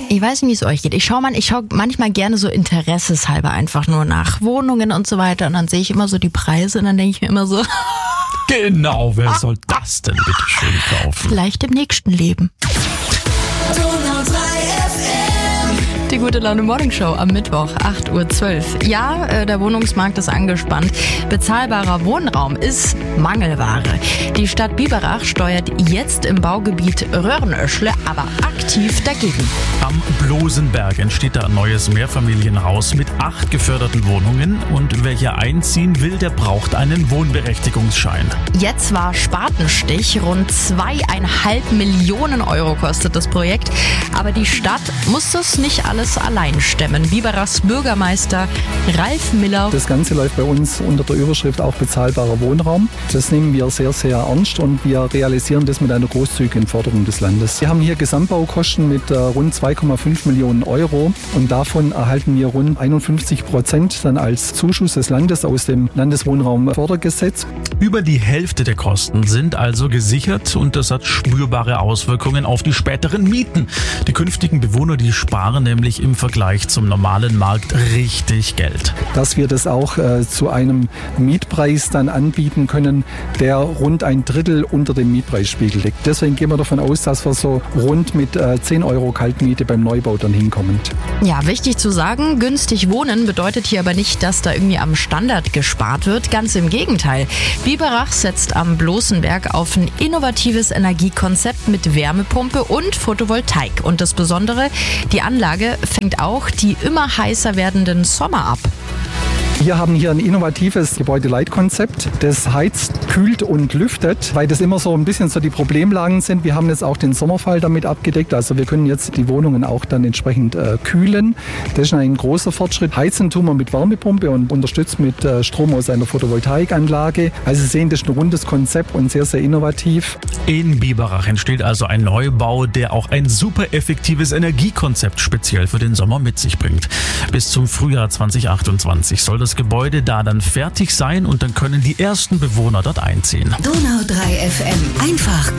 Ich weiß nicht, wie es euch geht. Ich schaue manchmal gerne so interesseshalber einfach nur nach Wohnungen und so weiter. Und dann sehe ich immer so die Preise und dann denke ich mir immer so... Genau, wer soll das denn bitte schön kaufen? Vielleicht im nächsten Leben. Die Gute Laune Morning Show am Mittwoch, 8:12 Uhr. Ja, der Wohnungsmarkt ist angespannt. Bezahlbarer Wohnraum ist Mangelware. Die Stadt Biberach steuert jetzt im Baugebiet Röhrenöschle aber aktiv dagegen. Am Blosenberg entsteht da ein neues Mehrfamilienhaus mit 8 geförderten Wohnungen. Und wer hier einziehen will, der braucht einen Wohnberechtigungsschein. Jetzt war Spatenstich. Rund 2,5 Millionen Euro kostet das Projekt. Aber die Stadt muss das nicht alles allein stemmen. Biberachs Bürgermeister Ralf Miller. Das Ganze läuft bei uns unter der Überschrift auch bezahlbarer Wohnraum. Das nehmen wir sehr, sehr ernst und wir realisieren das mit einer großzügigen Förderung des Landes. Wir haben hier Gesamtbaukosten mit rund 2,5 Millionen Euro und davon erhalten wir rund 51% dann als Zuschuss des Landes aus dem Landeswohnraumfördergesetz. Über die Hälfte der Kosten sind also gesichert und das hat spürbare Auswirkungen auf die späteren Mieten. Die künftigen Bewohner, die sparen nämlich im Vergleich zum normalen Markt richtig Geld. Dass wir das auch zu einem Mietpreis dann anbieten können, der rund 1/3 unter dem Mietpreisspiegel liegt. Deswegen gehen wir davon aus, dass wir so rund mit 10 Euro Kaltmiete beim Neubau dann hinkommen. Ja, wichtig zu sagen, günstig wohnen bedeutet hier aber nicht, dass da irgendwie am Standard gespart wird. Ganz im Gegenteil. Biberach setzt am Blosenberg auf ein innovatives Energiekonzept mit Wärmepumpe und Photovoltaik. Und das Besondere, die Anlage fängt auch die immer heißer werdenden Sommer ab. Wir haben hier ein innovatives Gebäudeleitkonzept, das heizt, kühlt und lüftet, weil das immer so ein bisschen so die Problemlagen sind. Wir haben jetzt auch den Sommerfall damit abgedeckt, also wir können jetzt die Wohnungen auch dann entsprechend kühlen. Das ist ein großer Fortschritt. Heizen tun wir mit Wärmepumpe und unterstützt mit Strom aus einer Photovoltaikanlage. Also Sie sehen, das ist ein rundes Konzept und sehr, sehr innovativ. In Biberach entsteht also ein Neubau, der auch ein super effektives Energiekonzept speziell für den Sommer mit sich bringt. Bis zum Frühjahr 2028 soll das Gebäude da dann fertig sein und dann können die ersten Bewohner dort einziehen. Donau 3 FM. Einfach